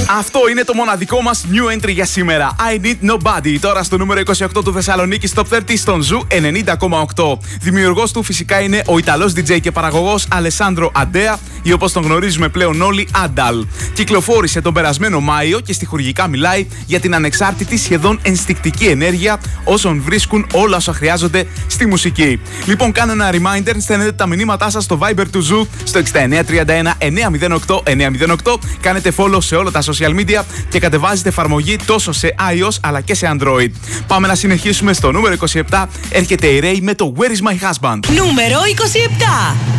Αυτό είναι το μοναδικό μας new entry για σήμερα. I Need Nobody. Τώρα στο νούμερο 28 του Θεσσαλονίκη Top 30 στον Ζου 90,8. Δημιουργός του φυσικά είναι ο Ιταλός DJ και παραγωγός Αλεσάνδρο Αντέα, ή όπως τον γνωρίζουμε πλέον όλοι, Αντάλ. Κυκλοφόρησε τον περασμένο Μάιο και στιχουργικά μιλάει για την ανεξάρτητη, σχεδόν ενστικτική ενέργεια όσων βρίσκουν όλα όσα χρειάζονται στη μουσική. Λοιπόν, κάνω ένα reminder, στέλνετε τα μηνύματά σας στο Viber του Ζου στο 6931 908 908. Κάνετε follow σε όλα τα social media και κατεβάζετε εφαρμογή τόσο σε iOS αλλά και σε Android. Πάμε να συνεχίσουμε στο νούμερο 27. Έρχεται η Ray με το Where is my husband. Νούμερο 27.